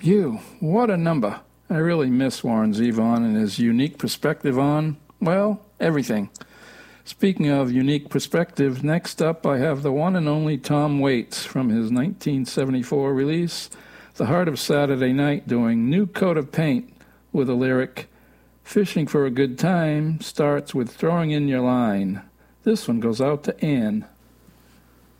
What a number. I really miss Warren Zevon and his unique perspective on, well, everything. Speaking of unique perspective, next up I have the one and only Tom Waits from his 1974 release, The Heart of Saturday Night, doing New Coat of Paint with a lyric, "Fishing for a good time starts with throwing in your line." This one goes out to Ann.